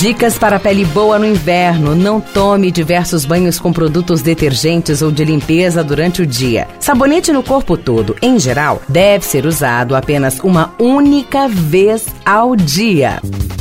Dicas para pele boa no inverno. Não tome diversos banhos com produtos detergentes ou de limpeza durante o dia. Sabonete no corpo todo, em geral, deve ser usado apenas uma única vez ao dia.